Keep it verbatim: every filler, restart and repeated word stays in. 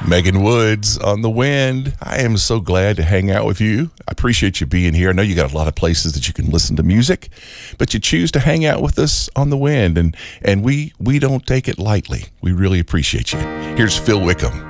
Megan Woods on The Wind. I am so glad to hang out with you. I appreciate you being here. I know you got a lot of places that you can listen to music, but you choose to hang out with us on The Wind, and and we we don't take it lightly. We really appreciate you. Here's Phil Wickham.